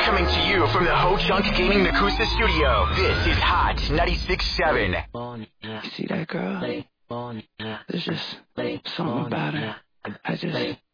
Coming to you from the Ho Chunk Gaming Nakusa studio, this is Hot 96.7. You see that girl? There's just something about her. I just